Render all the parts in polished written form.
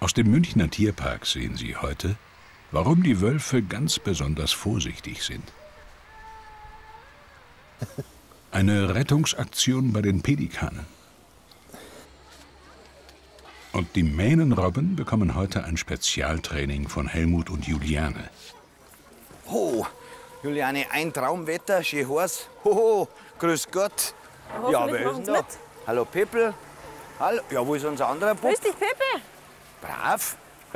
Aus dem Münchner Tierpark sehen Sie heute, warum die Wölfe ganz besonders vorsichtig sind. Eine Rettungsaktion bei den Pelikanen. Und die Mähnenrobben bekommen heute ein Spezialtraining von Helmut und Juliane. Oh, Juliane, ein Traumwetter, schön heiß. Hoho, grüß Gott. Ja, wer ist denn da? Hallo Peppel. Hallo. Ja, wo ist unser anderer Bub? Grüß dich, Peppe. Brav.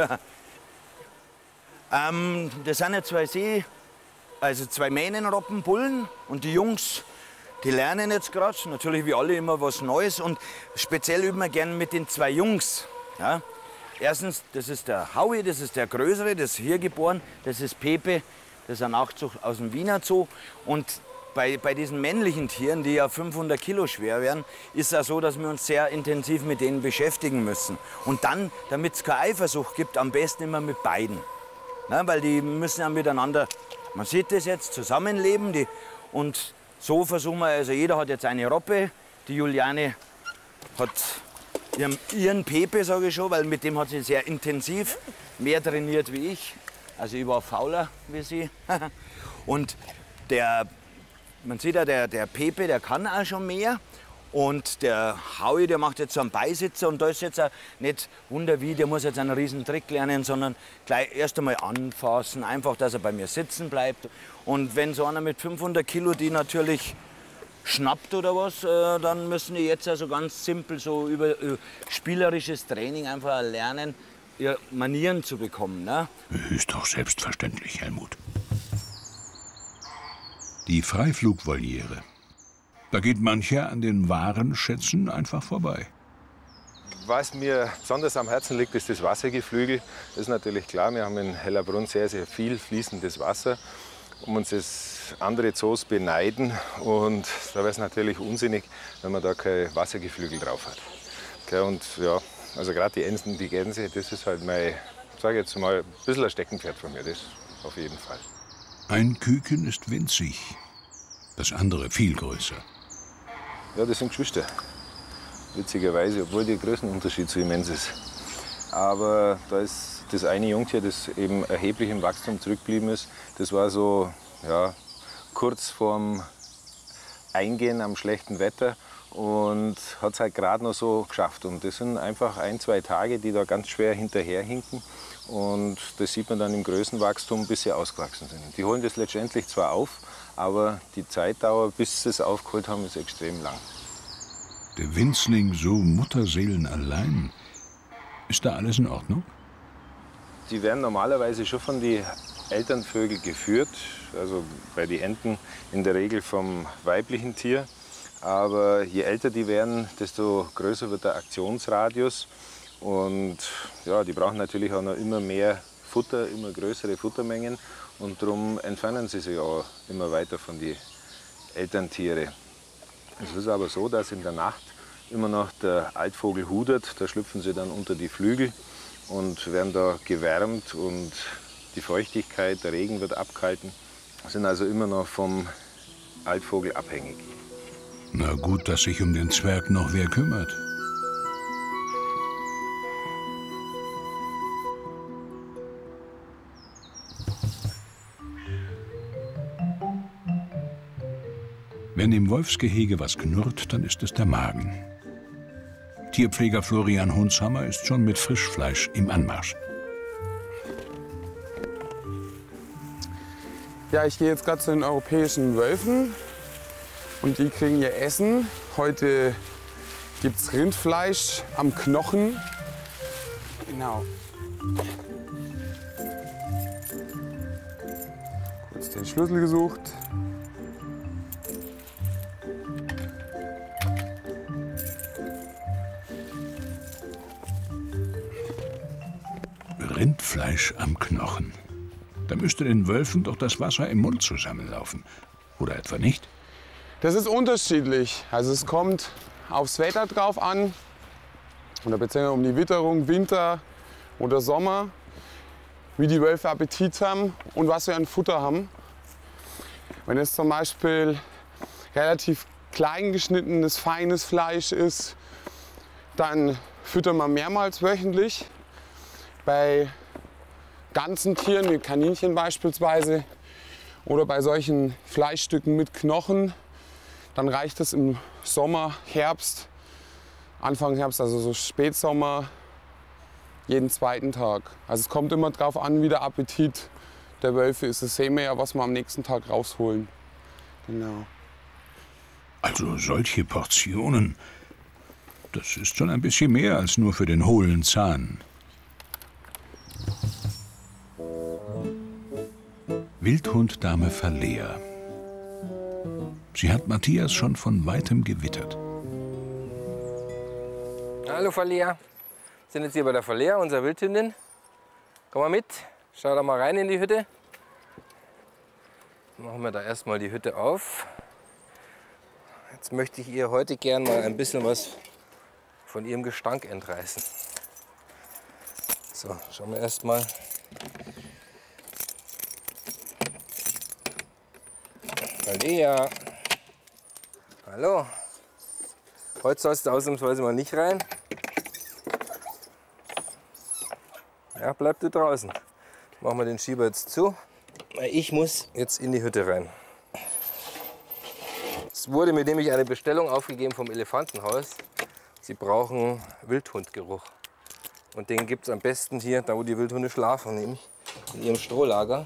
Das sind ja zwei Mähnenrobben, Bullen. Und die Jungs, die lernen jetzt gerade, natürlich wie alle immer was Neues. Und speziell üben wir gerne mit den zwei Jungs. Ja? Erstens, das ist der Howie, das ist der Größere, das ist hier geboren. Das ist Pepe, das ist ein Nachzug aus dem Wiener Zoo. Und bei diesen männlichen Tieren, die ja 500 Kilo schwer werden, ist es so, dass wir uns sehr intensiv mit denen beschäftigen müssen. Und dann, damit es keine Eifersucht gibt, am besten immer mit beiden. Na, weil die müssen ja miteinander, man sieht das jetzt, zusammenleben. Und so versuchen wir, also jeder hat jetzt eine Robbe. Die Juliane hat ihren Pepe, sage ich schon, weil mit dem hat sie sehr intensiv mehr trainiert wie ich. Also ich war fauler wie sie. Und man sieht ja, der Pepe, der kann auch schon mehr. Und der Howie, der macht jetzt so einen Beisitzer. Und da ist jetzt auch nicht Wunder wie, der muss jetzt einen riesen Trick lernen, sondern gleich erst einmal anfassen, einfach, dass er bei mir sitzen bleibt. Und wenn so einer mit 500 Kilo die natürlich schnappt oder was, dann müssen die jetzt also ganz simpel so über spielerisches Training einfach lernen, ihre Manieren zu bekommen. Ne? Ist doch selbstverständlich, Helmut. Die Freiflugvoliere. Da geht mancher an den wahren Schätzen einfach vorbei. Was mir besonders am Herzen liegt, ist das Wassergeflügel. Das ist natürlich klar, wir haben in Hellerbrunn sehr, sehr viel fließendes Wasser. Um uns das andere Zoos beneiden. Und da wäre es natürlich unsinnig, wenn man da kein Wassergeflügel drauf hat. Okay, und ja, also gerade die Enten, die Gänse, das ist halt mein, sage jetzt mal, ein bisschen ein Steckenpferd von mir, das auf jeden Fall. Ein Küken ist winzig, das andere viel größer. Ja, das sind Geschwister. Witzigerweise, obwohl der Größenunterschied so immens ist. Aber da ist das eine Jungtier, das eben erheblich im Wachstum zurückgeblieben ist. Das war so ja, kurz vorm Eingehen am schlechten Wetter und hat es halt gerade noch so geschafft. Und das sind einfach 1-2 Tage, die da ganz schwer hinterherhinken. Und das sieht man dann im Größenwachstum, bis sie ausgewachsen sind. Die holen das letztendlich zwar auf, aber die Zeitdauer, bis sie es aufgeholt haben, ist extrem lang. Der Winzling so mutterseelenallein. Ist da alles in Ordnung? Die werden normalerweise schon von den Elternvögeln geführt, also bei den Enten in der Regel vom weiblichen Tier. Aber je älter die werden, desto größer wird der Aktionsradius. Und ja, die brauchen natürlich auch noch immer mehr Futter, immer größere Futtermengen. Und darum entfernen sie sich auch immer weiter von den Elterntiere. Es ist aber so, dass in der Nacht immer noch der Altvogel hudert. Da schlüpfen sie dann unter die Flügel und werden da gewärmt. Und die Feuchtigkeit, der Regen wird abgehalten. Sind also immer noch vom Altvogel abhängig. Na gut, dass sich um den Zwerg noch wer kümmert. Wenn im Wolfsgehege was knurrt, dann ist es der Magen. Tierpfleger Florian Hunshammer ist schon mit Frischfleisch im Anmarsch. Ja, ich gehe jetzt gerade zu den europäischen Wölfen und die kriegen ihr Essen. Heute gibt es Rindfleisch am Knochen. Genau. Kurz den Schlüssel gesucht. Rindfleisch am Knochen. Da müsste den Wölfen doch das Wasser im Mund zusammenlaufen. Oder etwa nicht? Das ist unterschiedlich. Also es kommt aufs Wetter drauf an. Oder beziehungsweise um die Witterung, Winter oder Sommer. Wie die Wölfe Appetit haben und was wir an Futter haben. Wenn es zum Beispiel relativ klein geschnittenes, feines Fleisch ist, dann füttern wir mehrmals wöchentlich. Bei ganzen Tieren, wie Kaninchen beispielsweise, oder bei solchen Fleischstücken mit Knochen, dann reicht es im Sommer, Herbst, Anfang Herbst, also so Spätsommer, jeden zweiten Tag. Also es kommt immer darauf an, wie der Appetit der Wölfe ist. Das sehen wir ja, was wir am nächsten Tag rausholen. Genau. Also solche Portionen, das ist schon ein bisschen mehr als nur für den hohlen Zahn. Wildhunddame Verlehr. Sie hat Matthias schon von weitem gewittert. Hallo Verlehr. Wir sind jetzt hier bei der Verlehr, unserer Wildhündin. Komm mal mit, schau da mal rein in die Hütte. Machen wir da erstmal die Hütte auf. Jetzt möchte ich ihr heute gern mal ein bisschen was von ihrem Gestank entreißen. So, schauen wir erstmal. Verlehr. Hallo. Heute sollst du ausnahmsweise mal nicht rein. Ja, bleib du draußen. Machen wir den Schieber jetzt zu. Ich muss jetzt in die Hütte rein. Es wurde mir nämlich eine Bestellung aufgegeben vom Elefantenhaus. Sie brauchen Wildhundgeruch. Und den gibt es am besten hier, da wo die Wildhunde schlafen, nämlich in ihrem Strohlager.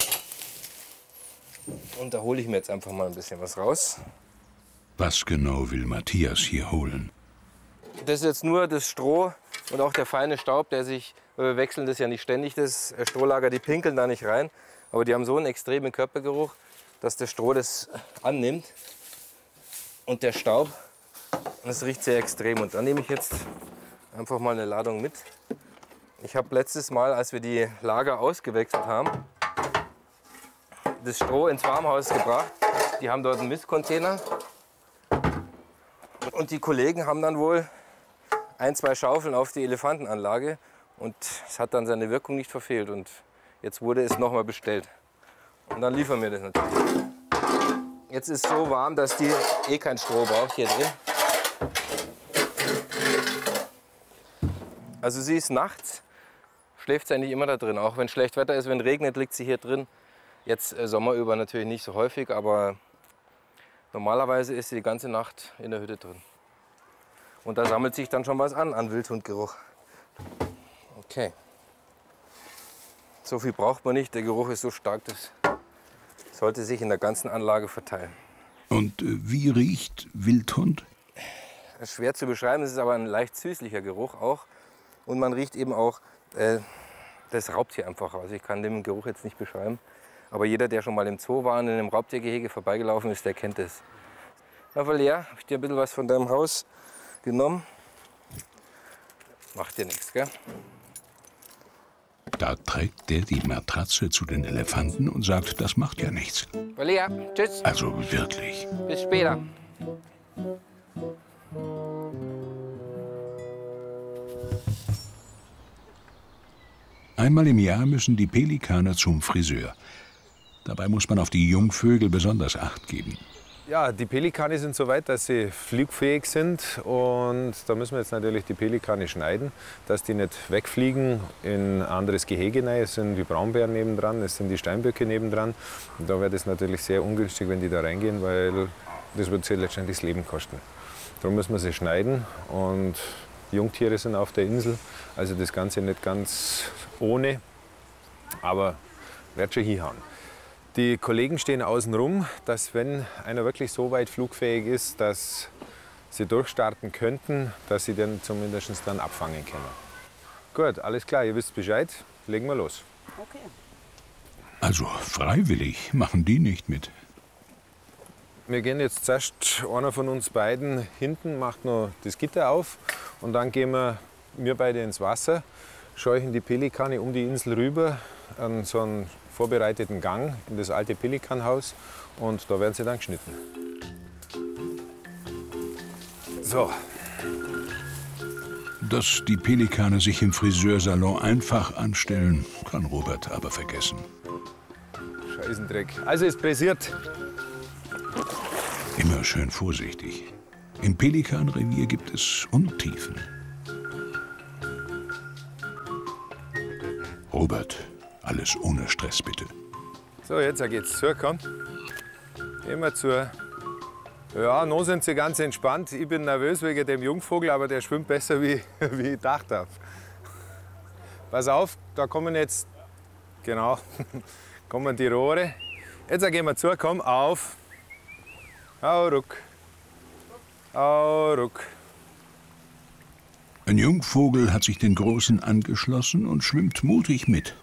Und da hole ich mir jetzt einfach mal ein bisschen was raus. Was genau will Matthias hier holen? Das ist jetzt nur das Stroh und auch der feine Staub, der sich, wir wechseln das ja nicht ständig, das Strohlager, die pinkeln da nicht rein. Aber die haben so einen extremen Körpergeruch, dass das Stroh das annimmt. Und der Staub, das riecht sehr extrem. Und da nehme ich jetzt einfach mal eine Ladung mit. Ich habe letztes Mal, als wir die Lager ausgewechselt haben, das Stroh ins Farmhaus gebracht. Die haben dort einen Mistcontainer. Und die Kollegen haben dann wohl 1, 2 Schaufeln auf die Elefantenanlage. Und es hat dann seine Wirkung nicht verfehlt. Und jetzt wurde es nochmal bestellt. Und dann liefern wir das natürlich. Jetzt ist es so warm, dass die eh kein Stroh braucht hier drin. Also sie ist nachts, schläft sie eigentlich immer da drin. Auch wenn schlecht Wetter ist, wenn es regnet, liegt sie hier drin. Jetzt sommerüber natürlich nicht so häufig, aber normalerweise ist sie die ganze Nacht in der Hütte drin. Und da sammelt sich dann schon was an Wildhundgeruch. Okay. So viel braucht man nicht, der Geruch ist so stark, das sollte sich in der ganzen Anlage verteilen. Und wie riecht Wildhund? Das ist schwer zu beschreiben, es ist aber ein leicht süßlicher Geruch auch. Und man riecht eben auch das Raubtier einfach raus. Ich kann den Geruch jetzt nicht beschreiben. Aber jeder, der schon mal im Zoo war und in einem Raubtiergehege vorbeigelaufen ist, der kennt es. Na Verlehr, habe ich dir ein bisschen was von deinem Haus genommen? Macht dir nichts, gell? Da trägt der die Matratze zu den Elefanten und sagt, das macht ja nichts. Verlehr, tschüss, Also wirklich. bis später. Einmal im Jahr müssen die Pelikane zum Friseur. Dabei muss man auf die Jungvögel besonders Acht geben. Ja, die Pelikane sind so weit, dass sie flugfähig sind. Und da müssen wir jetzt natürlich die Pelikane schneiden, dass die nicht wegfliegen in ein anderes Gehege rein. Es sind die Braunbären nebendran, es sind die Steinböcke nebendran. Und da wäre es natürlich sehr ungünstig, wenn die da reingehen, weil das wird sie letztendlich das Leben kosten. Darum müssen wir sie schneiden. Und Jungtiere sind auf der Insel, also das Ganze nicht ganz ohne, aber wird schon hinhauen. Die Kollegen stehen außen rum, dass wenn einer wirklich so weit flugfähig ist, dass sie durchstarten könnten, dass sie den zumindest dann abfangen können. Gut, alles klar, ihr wisst Bescheid, legen wir los. Okay. Also freiwillig machen die nicht mit. Wir gehen jetzt zuerst, einer von uns beiden hinten macht noch das Gitter auf und dann gehen wir beide ins Wasser, scheuchen die Pelikane um die Insel rüber an so einen vorbereiteten Gang in das alte Pelikanhaus und da werden sie dann geschnitten. So. Dass die Pelikane sich im Friseursalon einfach anstellen, kann Robert aber vergessen. Scheißendreck. Also ist pressiert. Immer schön vorsichtig. Im Pelikanrevier gibt es Untiefen. Robert, alles ohne Stress bitte. So, jetzt geht's zu, komm. Gehen wir zu. Ja, noch sind sie ganz entspannt. Ich bin nervös wegen dem Jungvogel, aber der schwimmt besser, wie ich gedacht habe. Pass auf, da kommen jetzt, genau, kommen die Rohre. Jetzt gehen wir zu, komm, auf. Au, ruck. Au, ruck. Ein Jungvogel hat sich den Großen angeschlossen und schwimmt mutig mit.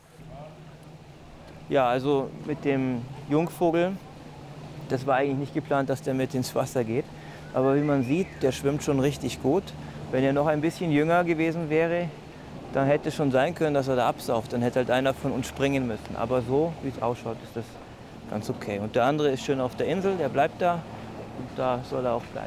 Ja, also mit dem Jungvogel, das war eigentlich nicht geplant, dass der mit ins Wasser geht. Aber wie man sieht, der schwimmt schon richtig gut. Wenn er noch ein bisschen jünger gewesen wäre, dann hätte es schon sein können, dass er da absauft. Dann hätte halt einer von uns springen müssen. Aber so, wie es ausschaut, ist das ganz okay. Und der andere ist schön auf der Insel, der bleibt da. Und da soll er auch bleiben.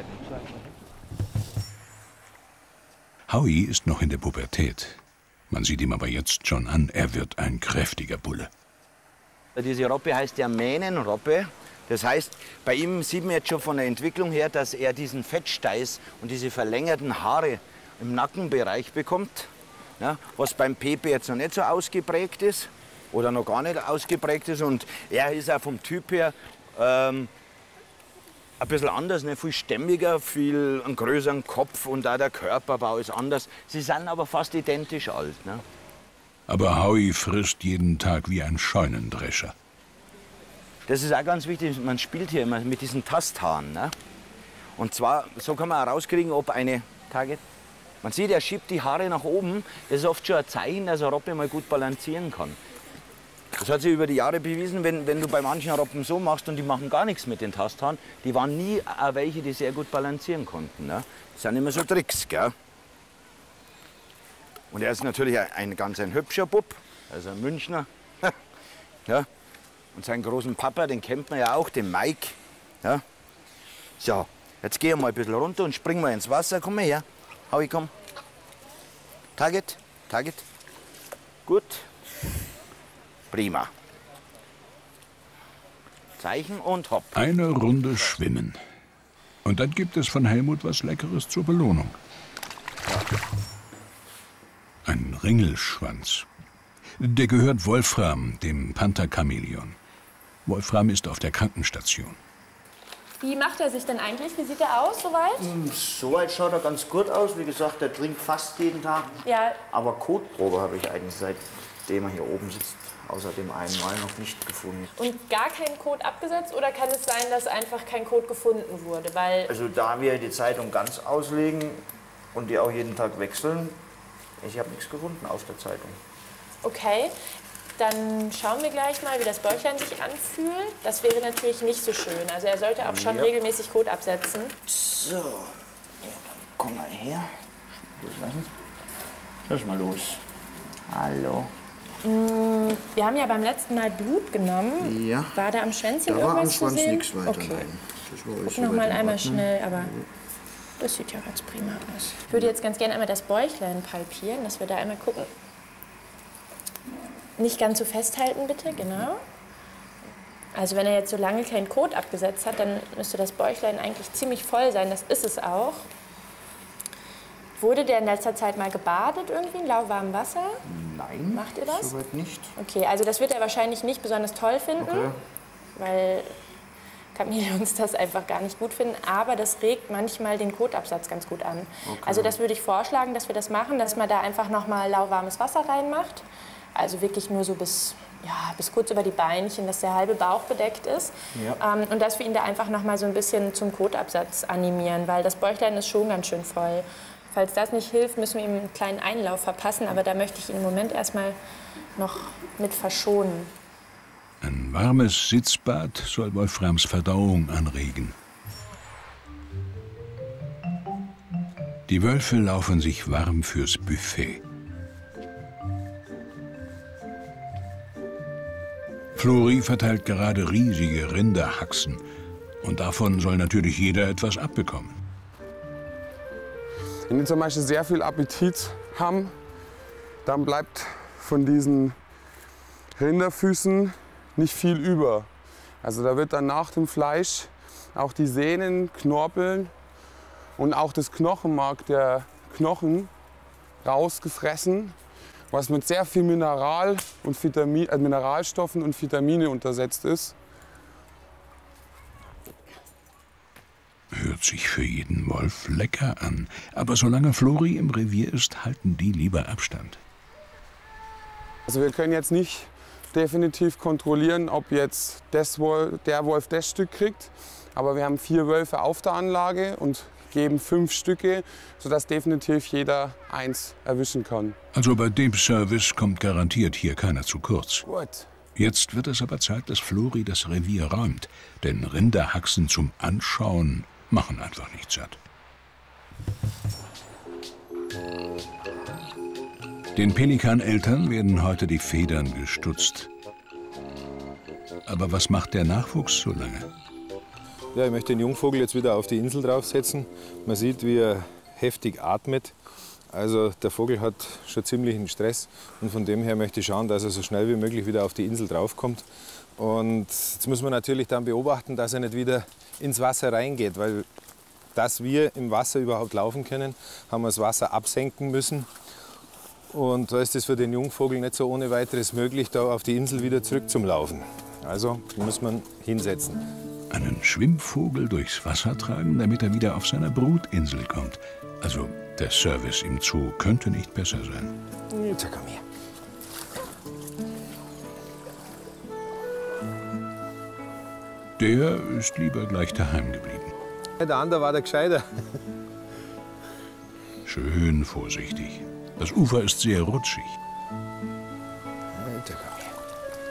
Howie ist noch in der Pubertät. Man sieht ihm aber jetzt schon an, er wird ein kräftiger Bulle. Diese Robbe heißt ja Mähnenrobbe. Das heißt, bei ihm sieht man jetzt schon von der Entwicklung her, dass er diesen Fettsteiß und diese verlängerten Haare im Nackenbereich bekommt. Ja, was beim Pepe jetzt noch nicht so ausgeprägt ist oder noch gar nicht ausgeprägt ist. Und er ist auch vom Typ her ein bisschen anders, ne? Viel stämmiger, viel einen größeren Kopf und auch der Körperbau ist anders. Sie sind aber fast identisch alt. Ne? Aber Howie frisst jeden Tag wie ein Scheunendrescher. Das ist auch ganz wichtig, man spielt hier immer mit diesen Tasthaaren. Ne? Und zwar, so kann man auch rauskriegen, ob eine Target. Man sieht, er schiebt die Haare nach oben. Das ist oft schon ein Zeichen, dass eine Robbe mal gut balancieren kann. Das hat sich über die Jahre bewiesen, wenn du bei manchen Robben so machst und die machen gar nichts mit den Tasthaaren, die waren nie auch welche, die sehr gut balancieren konnten. Ne? Das sind immer so Tricks. Gell? Und er ist natürlich ein ganz hübscher Bub, also ein Münchner. Ja? Und seinen großen Papa, den kennt man ja auch, den Mike. Ja? So, jetzt gehen wir mal ein bisschen runter und springen wir ins Wasser. Komm mal her. Howie, komm. Target, Target. Gut. Prima. Zeichen und hopp. Eine Runde schwimmen. Und dann gibt es von Helmut was Leckeres zur Belohnung. Ein Ringelschwanz. Der gehört Wolfram, dem Panther-Chamäleon. Wolfram ist auf der Krankenstation. Wie macht er sich denn eigentlich? Wie sieht er aus, soweit? Soweit schaut er ganz gut aus. Wie gesagt, er trinkt fast jeden Tag. Ja. Aber Kotprobe habe ich eigentlich, seitdem er hier oben sitzt, außer dem einen Mal noch nicht gefunden. Und gar kein Kot abgesetzt? Oder kann es sein, dass einfach kein Kot gefunden wurde? Weil Also da wir die Zeitung ganz auslegen und die auch jeden Tag wechseln, ich habe nichts gefunden auf der Zeitung. okay, dann schauen wir gleich mal, wie das Bäuchlein sich anfühlt. Das wäre natürlich nicht so schön. Also er sollte auch schon regelmäßig Kot absetzen. So, ja, dann komm mal her. Loslassen. Lass mal los. Hallo. Wir haben ja beim letzten Mal Blut genommen. Ja. War da am Schwänzchen Da war am irgendwas zu Schwanz sehen? nichts weiter. Okay. Nein. Das war Guck noch mal einmal schnell, aber das sieht ja ganz prima aus. Ich würde jetzt ganz gerne einmal das Bäuchlein palpieren, dass wir da einmal gucken. Nicht ganz so festhalten, bitte, genau. Also wenn er jetzt so lange keinen Kot abgesetzt hat, dann müsste das Bäuchlein eigentlich ziemlich voll sein. Das ist es auch. Wurde der in letzter Zeit mal gebadet irgendwie in lauwarmem Wasser? Nein. Macht ihr das? Soweit nicht. Okay, also das wird er wahrscheinlich nicht besonders toll finden, Okay. weil Chamäleons das einfach gar nicht gut finden. Aber das regt manchmal den Kotabsatz ganz gut an. Okay. Also das würde ich vorschlagen, dass wir das machen, dass man da einfach noch mal lauwarmes Wasser reinmacht. Also wirklich nur so bis kurz über die Beinchen, dass der halbe Bauch bedeckt ist. Ja. Und dass wir ihn da einfach noch mal so ein bisschen zum Kotabsatz animieren, weil das Bäuchlein ist schon ganz schön voll. Falls das nicht hilft, müssen wir ihm einen kleinen Einlauf verpassen, aber da möchte ich ihn im Moment erstmal noch mit verschonen. Ein warmes Sitzbad soll Wolframs Verdauung anregen. Die Wölfe laufen sich warm fürs Buffet. Flori verteilt gerade riesige Rinderhaxen. Und davon soll natürlich jeder etwas abbekommen. Wenn die zum Beispiel sehr viel Appetit haben, dann bleibt von diesen Rinderfüßen nicht viel über. Also da wird dann nach dem Fleisch auch die Sehnen, Knorpeln und auch das Knochenmark der Knochen rausgefressen. was mit sehr viel Mineralstoffen und Vitamine untersetzt ist. Hört sich für jeden Wolf lecker an. Aber solange Flori im Revier ist, halten die lieber Abstand. Also wir können jetzt nicht definitiv kontrollieren, ob jetzt der Wolf das Stück kriegt. Aber wir haben 4 Wölfe auf der Anlage und geben 5 Stücke, sodass definitiv jeder eins erwischen kann. Also bei dem Service kommt garantiert hier keiner zu kurz. Gut. Jetzt wird es aber Zeit, dass Flori das Revier räumt. Denn Rinderhaxen zum Anschauen machen einfach nicht satt. Den Pelikaneltern werden heute die Federn gestutzt. Aber was macht der Nachwuchs so lange? Ja, ich möchte den Jungvogel jetzt wieder auf die Insel draufsetzen. Man sieht, wie er heftig atmet. Also der Vogel hat schon ziemlichen Stress und von dem her möchte ich schauen, dass er so schnell wie möglich wieder auf die Insel draufkommt. Und jetzt muss man natürlich dann beobachten, dass er nicht wieder ins Wasser reingeht, weil dass wir im Wasser überhaupt laufen können, haben wir das Wasser absenken müssen. Und da ist es für den Jungvogel nicht so ohne weiteres möglich, da auf die Insel wieder zurück zum Laufen. Also muss man hinsetzen. Einen Schwimmvogel durchs Wasser tragen, damit er wieder auf seiner Brutinsel kommt. Also der Service im Zoo könnte nicht besser sein. Jetzt komm her. Der ist lieber gleich daheim geblieben. Der andere war der Gescheiter. Schön vorsichtig. Das Ufer ist sehr rutschig.